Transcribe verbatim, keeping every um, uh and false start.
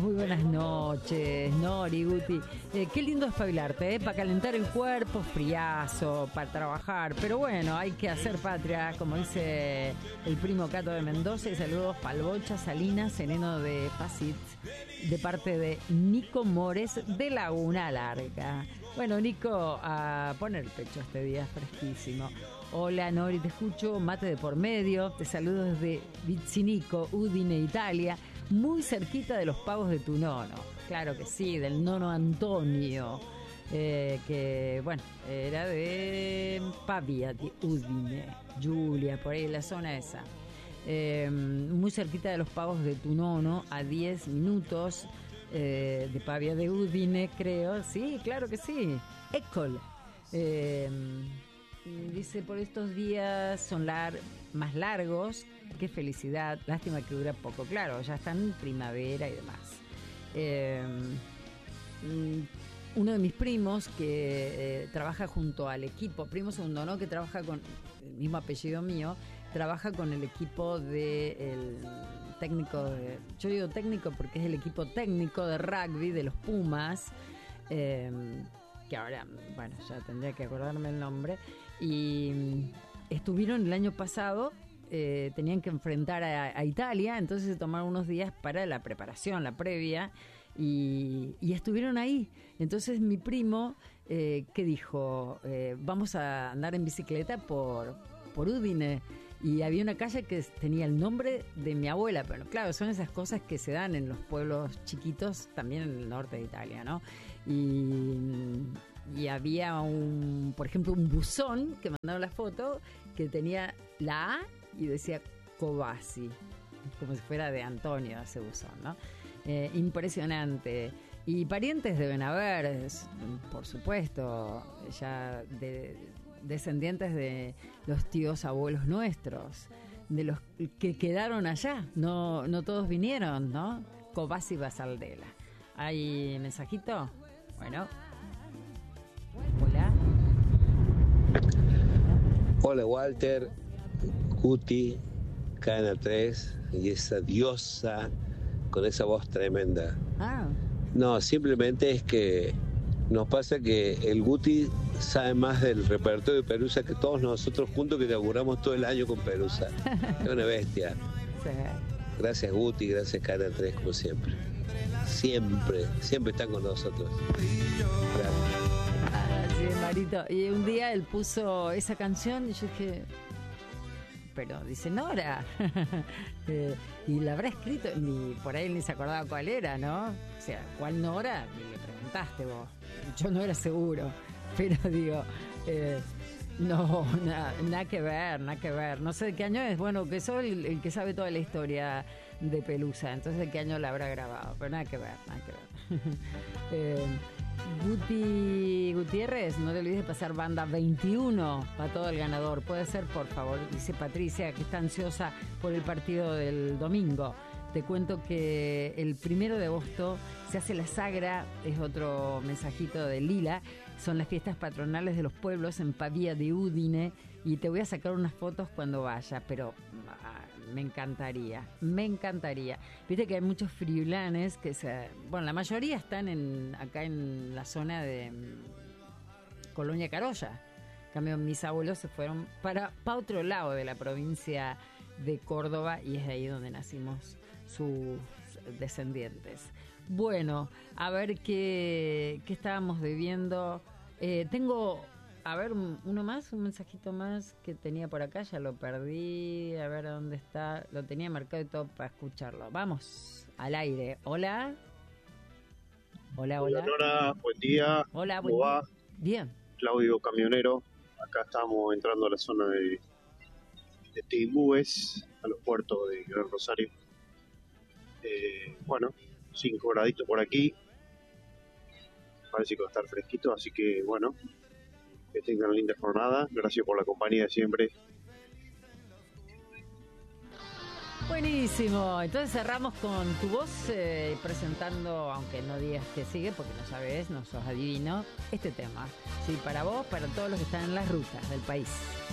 Muy buenas noches, Nori, Guti. Eh, qué lindo espabilarte, ¿eh? Para calentar el cuerpo, friazo, para trabajar. Pero bueno, hay que hacer patria, como dice el primo Cato de Mendoza. Y saludos Palbocha, Salinas, Sereno de Pasit, de parte de Nico Mores de Laguna Larga. Bueno, Nico, a poner el pecho este día, fresquísimo. Hola, Nori, te escucho, mate de por medio. Te saludo desde Vizzinico, Udine, Italia. Muy cerquita de los pagos de tu nono. Claro que sí, del nono Antonio, eh, que bueno, era de Pavia di Udine, Giulia, por ahí en la zona esa. Eh, muy cerquita de los pagos de tu nono, a diez minutos eh, de Pavia de Udine, creo. Sí, claro que sí. École. Eh, dice, por estos días son lar- más largos. Qué felicidad, lástima que dura poco. Claro, ya están en primavera y demás. Eh, uno de mis primos que eh, trabaja junto al equipo, primo segundo, ¿no? Que trabaja con el mismo apellido mío, trabaja con el equipo del técnico, de, yo digo técnico porque es el equipo técnico de rugby de los Pumas, eh, que ahora, bueno, ya tendría que acordarme el nombre, y estuvieron el año pasado. Eh, tenían que enfrentar a, a Italia, entonces se tomaron unos días para la preparación, la previa, y, y estuvieron ahí. Entonces mi primo, eh, que dijo, eh, vamos a andar en bicicleta por, por Udine, y había una calle que tenía el nombre de mi abuela, pero claro, son esas cosas que se dan en los pueblos chiquitos, también en el norte de Italia, ¿no? Y... Y había un, por ejemplo, un buzón que mandaron la foto que tenía la A y decía Cobasi, como si fuera de Antonio ese buzón, ¿no? Eh, impresionante. Y parientes deben haber, por supuesto, ya de, descendientes de los tíos abuelos nuestros, de los que quedaron allá. No, no todos vinieron, ¿no? Cobasi Basaldela. ¿Hay mensajito? Bueno. Hola. Hola Walter, Guti, Cadena tres y esa diosa con esa voz tremenda. Ah. No, simplemente es que nos pasa que el Guti sabe más del repertorio de Pelusa que todos nosotros juntos que laburamos todo el año con Pelusa. Es una bestia. Sí. Gracias Guti, gracias Cadena tres como siempre. Siempre, siempre están con nosotros. Gracias. Sí, Marito. Y un día él puso esa canción y yo dije, pero dice Nora. eh, y la habrá escrito, ni por ahí ni se acordaba cuál era, ¿no? O sea, ¿cuál Nora? Y le preguntaste vos. Yo no era seguro, pero digo, eh, no, nada na que ver, nada que ver. No sé de qué año es. Bueno, que soy el, el que sabe toda la historia de Pelusa, entonces de qué año la habrá grabado, pero nada que ver, nada que ver. eh, Guti Gutiérrez, no te olvides de pasar banda veintiuno para todo el ganador. Puede ser, por favor, dice Patricia, que está ansiosa por el partido del domingo. Te cuento que el primero de agosto se hace la Sagra, es otro mensajito de Lila. Son las fiestas patronales de los pueblos en Pavia de Udine. Y te voy a sacar unas fotos cuando vaya, pero ah, me encantaría, me encantaría. Viste que hay muchos friulanes que se... Bueno, la mayoría están en acá en la zona de um, Colonia Carolla. En cambio, mis abuelos se fueron para, para otro lado de la provincia de Córdoba y es ahí donde nacimos sus descendientes. Bueno, a ver qué, qué estábamos debiendo. Eh, tengo... A ver, uno más, un mensajito más que tenía por acá, ya lo perdí, a ver dónde está, lo tenía marcado y todo para escucharlo. Vamos, al aire. Hola. Hola, hola. Hola, Nora, buen día. Hola, ¿Cómo buen va? día. Bien. Claudio, camionero. Acá estamos entrando a la zona de, de Timbúes, a los puertos de Gran Rosario. Eh, bueno, cinco graditos por aquí. Parece que va a estar fresquito, así que bueno, que tengan linda jornada. Gracias por la compañía de siempre. Buenísimo. Entonces cerramos con tu voz eh, presentando, aunque no digas que sigue, porque no sabes, no sos adivino, este tema. Sí, para vos, para todos los que están en las rutas del país.